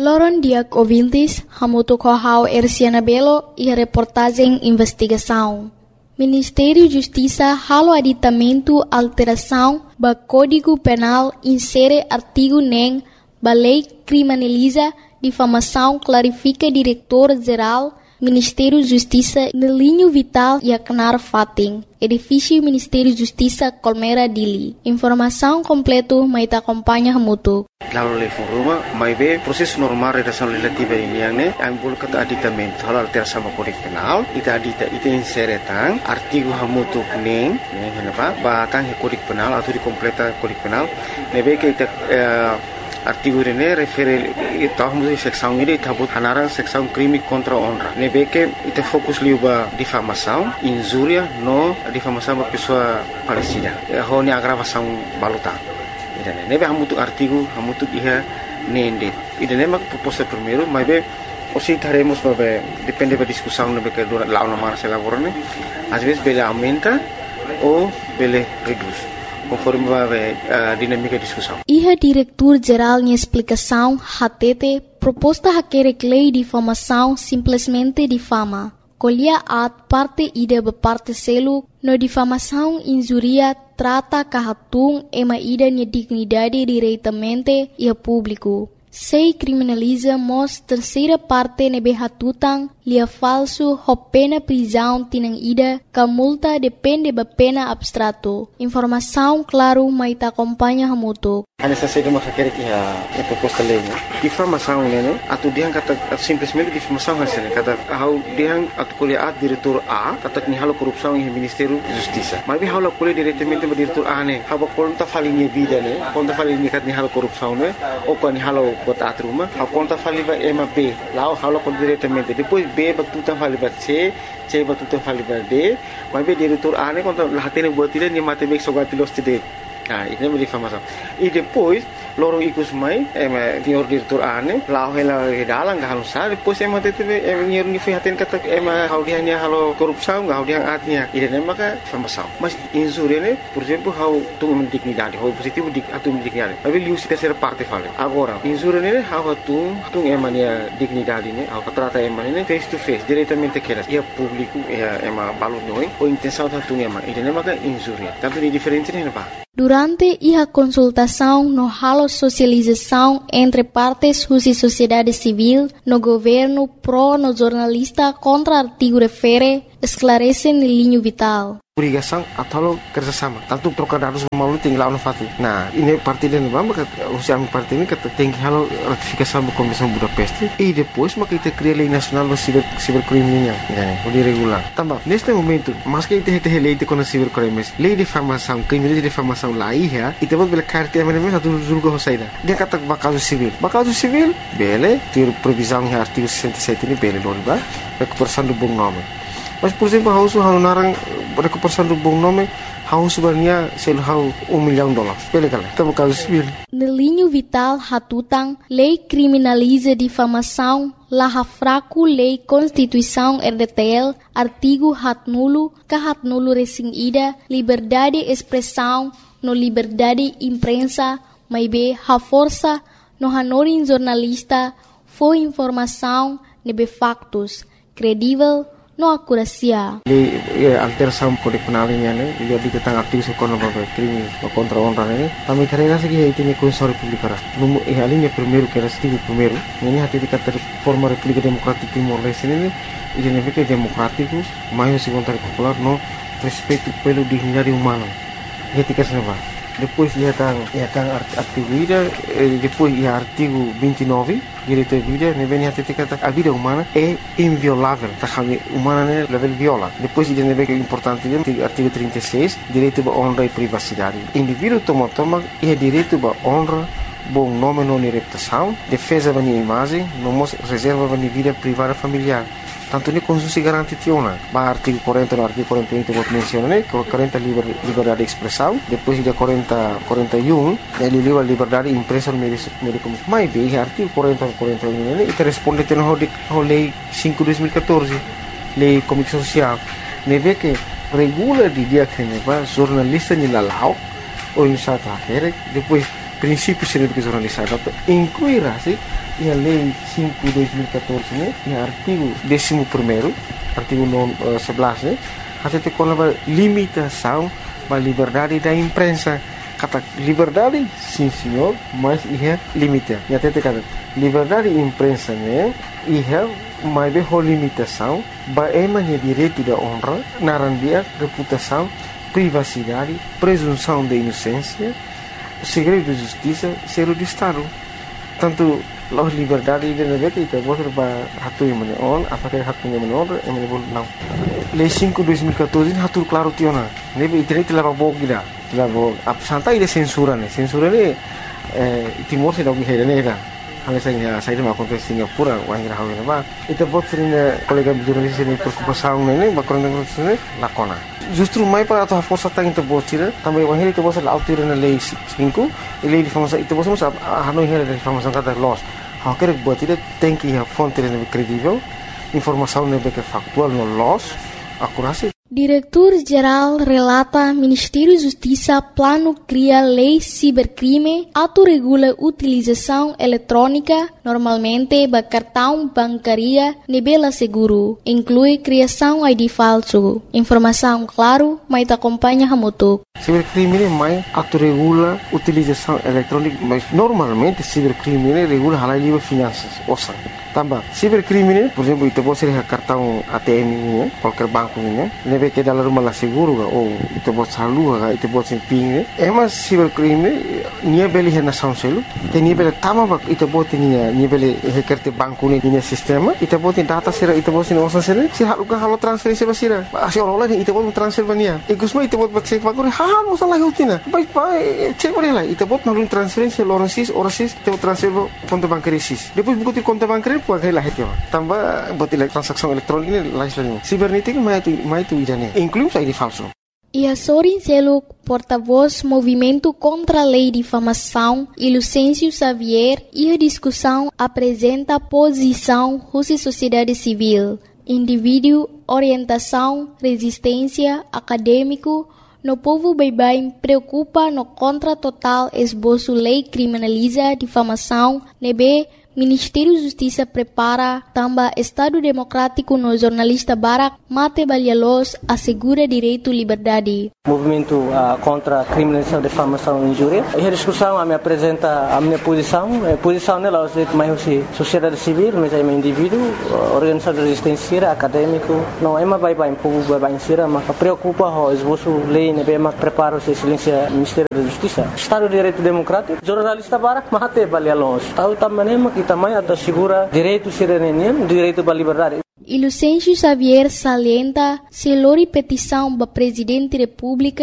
Loron Diak ouvintes, hamutu kohau Erciana Belo e a reportagem investigação. Ministério Justiça halo aditamento alteração ba Código Penal insere artigo nem ba lei criminaliza difamação clarifica diretor-geral Ministério Justiça no linho vital e acnar fating. Edifício Ministério Justiça Colmeira Dili. Informação completo maita acompanha hamutu. Lalu level rumah, mai be proses normal redação legislativa ini yang ne, ambul kata aditamento halal terasa Kode Penal, ita inseretang artigo hamutu neng kenapa? Batang Kode Penal atau dikompleta Kode Penal, nebe ke ita artigo ini refere tahu mesti seksão ini tabut hanaran seksão crime contra honra. Nebe ke ita fokus liuba difamação, injúria no difamação ba pessoa falecida. Honi agravação balutang. Nebe hamutuk artigo hamutuk iha nende. Ida nema proposta primeiro, mas be osi taremos babe depende da discussão nebe que dura lá na mara se lavorane. Às vezes bele aumenta ou bele reduz, conforme babe dinâmica de discussão. Iha diretor-geral em explicação hatete proposta haquere lei de difamação simplesmente difama. Colhia at parte ida parte selo no difamação injuria trata kahatung ema ida ni dignidade diretamente e a público. Sei criminaliza mos terceira parte nebe hatutang lia falso ho pena prisão tinang ida ka multa depende ba pena abstrato. Informação claro maita acompanha hamuto. Hanya saja masa kira a proposta lei, difamação né, atau dia kata simplesmente difamação hasilnya kata how dia atau kuliah diretor A kata ni halo korupsi em Ministério Justiça. Mas halo kuliah diretamente ba diretor A né, haba konta falinha vida né, konta falinha kat ni halo korupsi né, ou kan ni halo bota atruma, haba konta faliba ema B, lá halo kon diretamente. Depois B batutan faliba C batutan faliba D, mas be diretor A né konta lahatene buat tidak ni mate bek sogatilos tidak. Ini é difamação. E depois, loro ikus mai, senhor diretor ane, lau hela dalang gahalo sa, depois teve senhor ni fihaten kata hau dia nia halo korupsão, hau dia atnya. Ini maka difamação. Mas injúria né, por exemplo, hau tung dignidade, hau positivo atu dignidade. Mas liu se terceira parte fala. Agora, injúria né, hau tung nia dignidade né, hau trata né, face to face, diretamente aquelas. E a público, balu noi, ou intenção tung Ini maka injúria. Tanto ni diferente né, pak. Durante a consultação no halo socialização entre partes e sociedade civil, no governo pro no jornalista contra artigo refere, esclarece no linho vital. Obrigação atau kerjasama, tanto trocar dados malu tinggal no fati. Nah, ini parti dan maka usia parti ini kata tinggi halo ratifikasi do Convenção Budapest e depois maka kita cria lei nacional do cibercriminal, o regular. Também neste momento, mas que kita lei de contra cibercrimes, lei de difamação, crime de difamação lá ia, e temos bela carta é mesmo satu julgo hosaida. Dia kata bakal civil, bele, ter previsão em artigo 67 ini bele lor ba, recuperação do bom nome. Mas por exemplo, hausu narang recuperação do bom nome, hausu sebenarnya hau $1 milhão. Bele kala, kita bakal civil. No linho vital hatutang, lei criminaliza difamação, laha fraco lei Constituição RDTL, artigo hatnulo resing ida, liberdade expressão, no liberdade imprensa, mas be ha força, no hanorin jornalista, foi informação, nebe factos, credível, no akurasia. Alteração Kode Penal ini dia diketang aktif sekolah crime contra honra ini. Kami karena segi itu ni Constituição Republicana. Numu alinha primeiro que era artigo primeiro. Ini hati dikata forma República Democrática Timor-Leste ini identifica democrático, mais segundo popular no respeito pelo dignidade humana. Ketika senapa. Depois ia tang artigo vida, depois ia artigo 29 direito à vida, ne vem até kata a vida humana é inviolável, tá humana né level viola. Depois ele ne vem que é importante artigo 36, direito à honra e privacidade. Indivíduo toma é direito à honra, bom nome não reputação, defesa da imagem, não reserva da vida privada familiar. Tanto ni konstitusi garanti tiona, ba artigo 40 no artigo 41 que menciona né, 40 liberdade de expressão, depois de 41 ele liu a liberdade impressa no meio comunicação. Mas bem, artigo 40 41 né, ele responde tendo a lei 5/2014, lei comunicação social, ne vê que regula de dia que ne ba jornalista ni lalau ou em sata depois princípios de educação jornalista, incluirá-se a Lei 5/2014, né, e artigo 11º, artigo 11, né, até com a limitação da liberdade da imprensa. Kata liberdade, sim senhor, mas é limite. E até kata liberdade da imprensa, né, mas é limitação, é direito da honra, narandia, reputação, privacidade, presunção de inocência, segredo de justiça, segredo de Estado. Tanto a liberdade de negara itu boleh hatu yang mana on, apakah hatu yang mana on, yang mana boleh não. Lei 5/2014 hatu claro tiona. Nebe internet telah bawa kita, telah bawa. Santai de censura ne, censura ne Timor se dá uma reira. Hal saya dah makan ke Singapura, orang kira hawi nama. Itu buat sering kolega jurnalis ini preocupação ne, bakoran dengan sini lakona. Justru mai para atau força tang itu buat sih, tambah orang itu buat selalu tiru na lei 5, lei informasi itu buat semua hanoi hera dari informasi kata loss. Hal kira buat itu tem que a fonte lebih kredibel, informação lebih factual no loss, akurasi. Diretor-Geral relata Ministério Justiça plano cria lei cibercrime, autorregula utilização eletrônica, normalmente ba cartão bancaria nebela seguro, inclui criação ID falso. Informação claro, mas acompanha hamutuk. Cibercrime mais autorregula utilização eletrônica, mas normalmente cibercrime regula halal livre finanças, osa. Tambah, cibercrime, por exemplo, itu pode ser cartão ATM ini, qualquer banco ini, nebe que dalam rumah lah seguro ga, ou itu pode salur ga, itu pode simping ini. Emas cibercrime, nia beli hena sound selu, te nia beli tama bak, itu pode nia beli hekerte banco ini, nia sistema, itu pode data sera, itu pode osa sera, si haluka halo transferensi basira, asi orang lain itu pode transfer bania. Ikusma itu pode cek bakuri, hal masalah hutina, baik cek beri lah, itu pode nalun transferensi loransis, orasis, itu transfer konto bancaria sis. Depois buku konto bancaria pakai lah itu, tambah buat transaksi elektronik ini lain. Cibernética mais tu idane, inclui ID falso. E Sorin Seluk, porta-voz Movimento contra a Lei de Difamação, e Lucêncio Xavier, e a discussão apresenta posição Rússia Sociedade Civil, indivíduo, orientação, resistência, acadêmico, no povo bem preocupa no contra total esboço lei criminaliza difamação, nebe Ministério Justiça prepara também Estado Democrático no jornalista Barak Mate Balialos assegura direito à liberdade. Movimento contra a criminalização, difamação e injúria. E a discussão me apresenta a minha posição. A posição nela é mais sociedade civil, mas é um indivíduo, organização de resistência, acadêmico. Não é mais bem povo bem sira, mas preocupa o esboço lei, né, mas prepara o silêncio Ministério da Justiça. Estado de Direito Democrático, jornalista Barak Mate Balialos. Tahu também que também assegura direito cidadania, direito à liberdade. E Lucêncio Xavier salienta se lori petição para presidente da República